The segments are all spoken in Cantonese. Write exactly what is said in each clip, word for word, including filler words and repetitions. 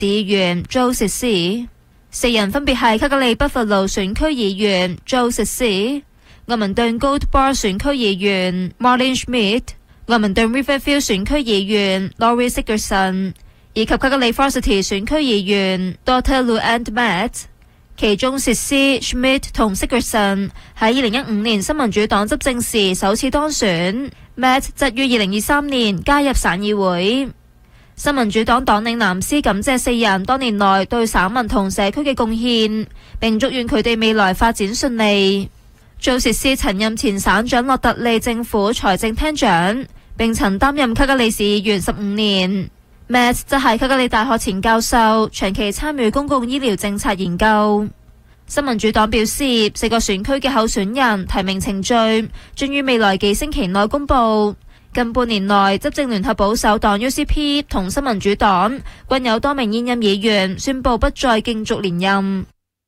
市議員 Joe Ceci， 四人分別係卡加利北佛路選區議員 Joe Ceci、 愛民頓 Gold Bar 選區議員 Marlene Schmidt、 愛民頓 Riverview 選區議員 Laurie Sigurdsson 以及卡加利 Varsity 選區議員 Doctor Luann Matt。其中Ceci、Schmidt 同 Sigurdsson 喺二零一五年新民主黨執政時首次當選， Matt 則於二零二三年加入省議會。新民主黨黨領藍絲感謝四人多年來對省民同社區嘅貢獻，並祝願佢哋未來發展順利。Joe Ceci曾任前省長洛特利政府財政廳長，並曾擔任卡加利市議員十五年。Matt 則係卡加利大學前教授，長期參與公共醫療政策研究。新民主黨表示，四個選區嘅候選人提名程序將於未來幾星期內公佈。近半年來，執政聯合保守黨 U C P 同新民主黨均有多名現任議員宣布不再競逐連任。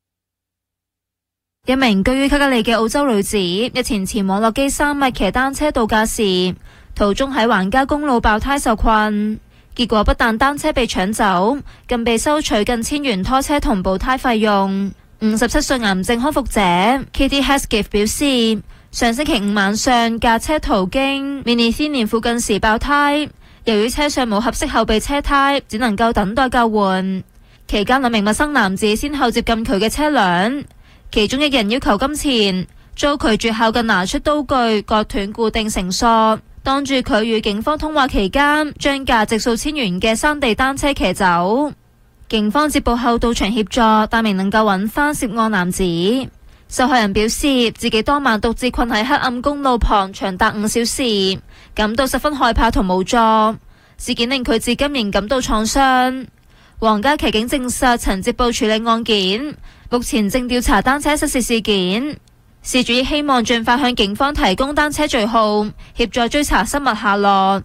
一名居於卡加利嘅澳洲女子日前前往洛基山脈騎單車度假時，途中喺橫加公路爆胎受困。結果不但單車被搶走，更被收取近千元拖車同補胎費用。五十七歲癌症康復者 Katie Hesketh 表示，上星期五晚上駕車途經 Minithinian 附近時爆胎，由於車上冇合適後備車胎，只能夠等待救援。期間兩名陌生男子先後接近佢嘅車輛，其中一人要求金錢，遭拒絕後更拿出刀具割斷固定繩索。當住佢與警方通話期間，將價值數千元嘅山地單車騎走。警方接報後到場協助，但未能夠揾返涉案男子。受害人表示，自己當晚獨自困喺黑暗公路旁長達五小時，感到十分害怕同無助。事件令佢至今仍感到創傷。皇家騎警證實曾接報處理案件，目前正調查單車失竊事件。事主希望盡快向警方提供單車序號，協助追查失物下落。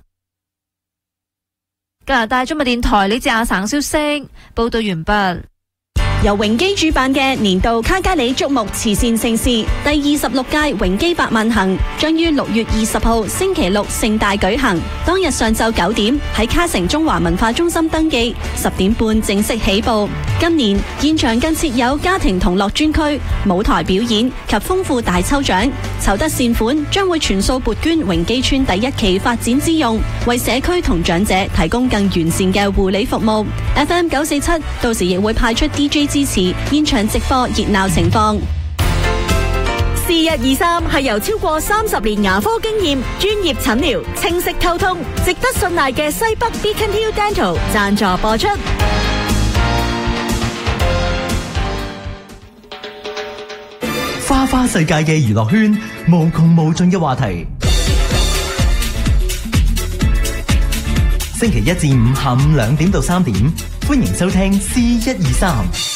加拿大中文電台呢節亞省消息報道完畢。 由榮基主辦嘅年度卡加里矚目慈善盛事第二十六屆榮基百萬行將於六月二十號星期六盛大舉行。當日上晝九點喺卡城中華文化中心登記，十點半正式起步。今年現場更設有家庭同樂專區、舞台表演及豐富大抽獎。籌得善款將會全數撥捐榮基村第一期發展之用，為社區同長者提供更完善嘅護理服務。F M 九四七到時亦會派出 D J 支持現場直播熱鬧情況。 是日二三係由超過三十年牙科經驗、專業診療、清晰溝通、值得信賴嘅西北 Beacon Hill Dental 贊助播出。 花花世界嘅娛樂圈，無窮無盡嘅話題。星期一至五下午兩點到三點，歡迎收聽 C 一二三。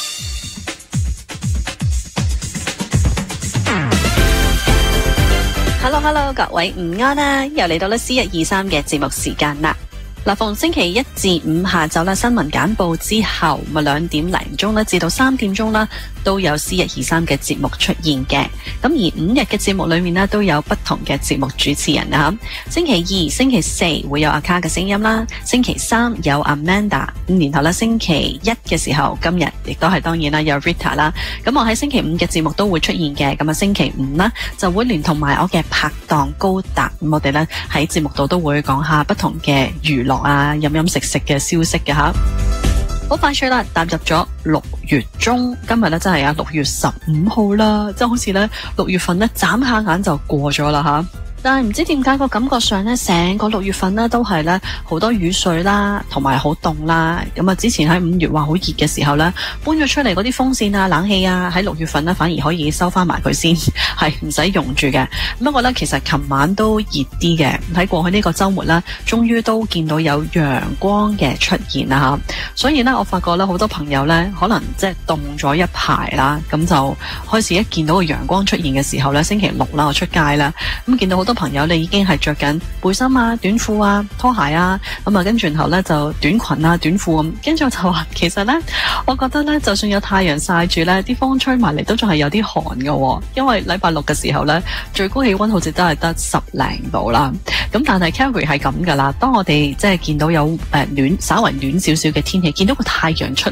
Hello Hello， 各位午安啦，又嚟到咧 C 一二三嘅節目時間啦。嗱，逢星期一至五下晝啦，新聞簡報之後，咪兩點零鐘咧至到三點鐘啦，都有 C 一二三嘅節目出現嘅。咁而五日嘅節目裏面呢，都有不同嘅節目主持人啊。星期二、星期四會有阿卡嘅聲音啦，星期三有 Amanda， 咁然後咧星期一嘅時候，今日亦都係當然啦，有 Rita 啦。咁我喺星期五嘅節目都會出現嘅。咁啊，星期五呢就會連同埋我嘅拍檔高達，咁我哋咧喺節目度都會講下不同嘅娛樂啊，飲飲食食嘅消息嘅吓。好快脆啦，踏入咗六月中，今日咧真係啊六月十五號啦，即係好似咧六月份咧眨下眼就過咗啦吓。但係唔知點解個感覺上咧，成個六月份咧都係咧好多雨水啦，同埋好凍啦。咁啊，之前喺五月話好熱嘅時候咧，搬咗出嚟嗰啲風扇啊、冷氣啊，喺六月份咧反而可以收翻埋佢先，係唔使用住嘅。不過咧，其實琴晚都熱啲嘅。喺過去呢個週末咧，終於都見到有陽光嘅出現啦嚇。所以咧，我發覺咧好多朋友咧，可能即係凍咗一排啦，咁就開始一見到個陽光出現嘅時候咧，星期六啦，我出街啦，咁見到好多多朋友你已經係着緊背心啊、短褲啊、拖鞋啊，咁啊跟住然後咧就短裙啊、短褲咁，跟住我就話其實咧，我覺得咧就算有太陽曬住咧，啲風吹埋嚟都仲係有啲寒嘅，因為禮拜六嘅時候咧最高氣溫好似都係得十零度啦。咁但係 Calgary 係咁噶啦，當我哋即係見到有誒暖稍為暖少少嘅天氣，見到個太陽出